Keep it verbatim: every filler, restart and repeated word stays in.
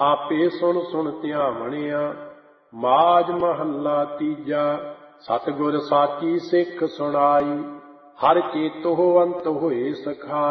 ਆਪੇ ਸੁਣ ਸੁਣ ਧਿਆਵਣਿਆ। ਮਾਝ ਮਹੱਲਾ ਤੀਜਾ। ਸਤਿਗੁਰ ਸਾਚੀ ਸਿੱਖ ਸੁਣਾਈ, ਹਰਿ ਚੇਤੋ ਅੰਤ ਹੋਏ ਸਖਾਈ।